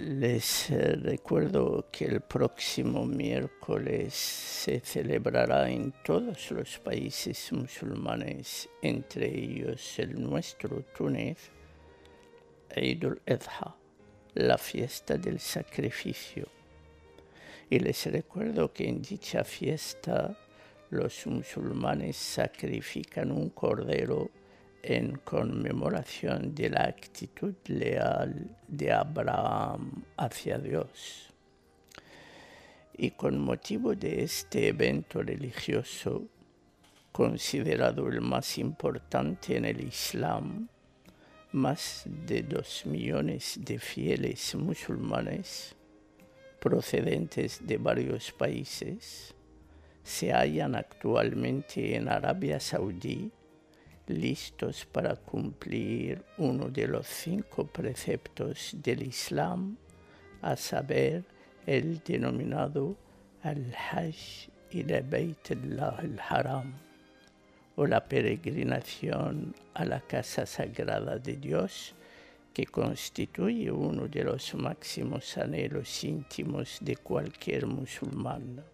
Les recuerdo que el próximo miércoles se celebrará en todos los países musulmanes, entre ellos el nuestro, Túnez, Eid al-Adha, la fiesta del sacrificio. Y les recuerdo que en dicha fiesta los musulmanes sacrifican un cordero en conmemoración de la actitud leal de Abraham hacia Dios. Y con motivo de este evento religioso, considerado el más importante en el Islam, más de 2 millones de fieles musulmanes procedentes de varios países se hallan actualmente en Arabia Saudí, listos para cumplir uno de los 5 preceptos del Islam, a saber, el denominado al-Hajj ila Bayt Allah al-Haram, o la peregrinación a la casa sagrada de Dios, que constituye uno de los máximos anhelos íntimos de cualquier musulmán.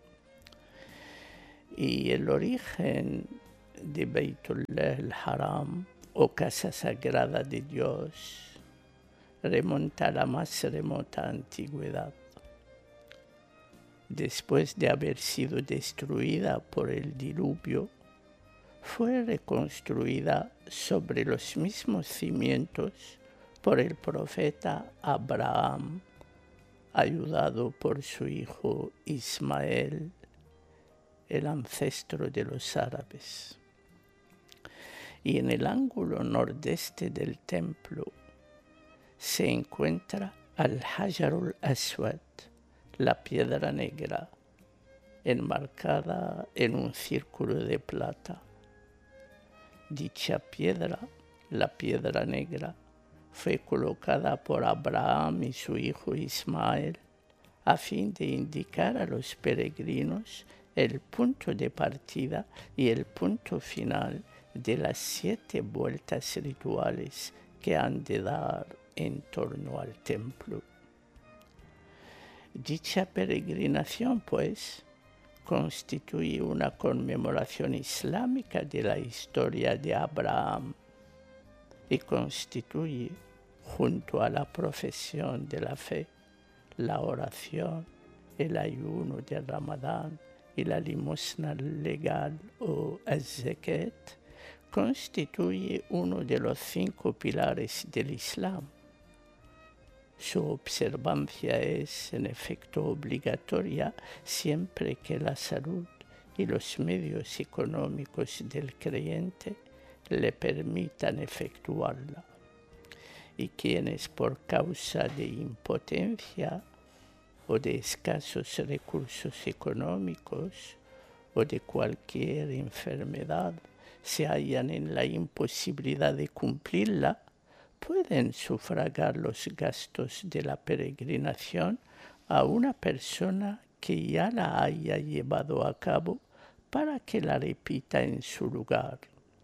Y el origen de Baytullah al-Haram, o casa sagrada de Dios, remonta a la más remota antigüedad. Después de haber sido destruida por el diluvio, fue reconstruida sobre los mismos cimientos por el profeta Abraham, ayudado por su hijo Ismael, el ancestro de los árabes. Y en el ángulo nordeste del templo se encuentra al-Hajarul Aswad, la piedra negra, enmarcada en un círculo de plata. Dicha piedra, la piedra negra, fue colocada por Abraham y su hijo Ismael a fin de indicar a los peregrinos el punto de partida y el punto final de las 7 vueltas rituales que han de dar en torno al templo. Dicha peregrinación, pues, constituye una conmemoración islámica de la historia de Abraham y constituye, junto a la profesión de la fe, la oración, el ayuno de Ramadán y la limosna legal o az-zakat, constituye uno de los 5 pilares del Islam. Su observancia es, en efecto, obligatoria siempre que la salud y los medios económicos del creyente le permitan efectuarla. Y quienes por causa de impotencia o de escasos recursos económicos o de cualquier enfermedad se hallan en la imposibilidad de cumplirla, pueden sufragar los gastos de la peregrinación a una persona que ya la haya llevado a cabo para que la repita en su lugar.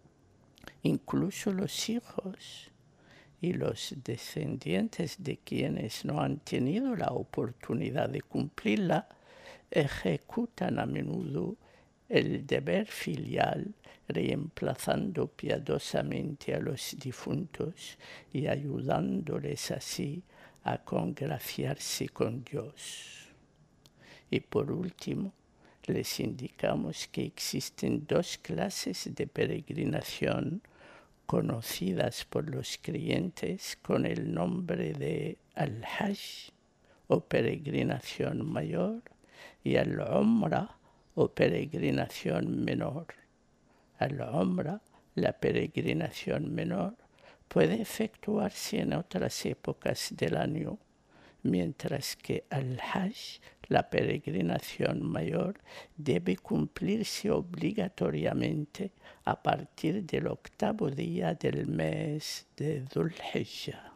Incluso los hijos y los descendientes de quienes no han tenido la oportunidad de cumplirla ejecutan a menudo el deber filial, reemplazando piadosamente a los difuntos y ayudándoles así a congraciarse con Dios. Y por último, les indicamos que existen 2 clases de peregrinación conocidas por los creyentes con el nombre de al-Hajj, o peregrinación mayor, y al-Umrah, o peregrinación menor. Al-Umrah, la peregrinación menor, puede efectuarse en otras épocas del año, mientras que al-Hajj, la peregrinación mayor, debe cumplirse obligatoriamente a partir del 8º día del mes de Dhul Hijjah.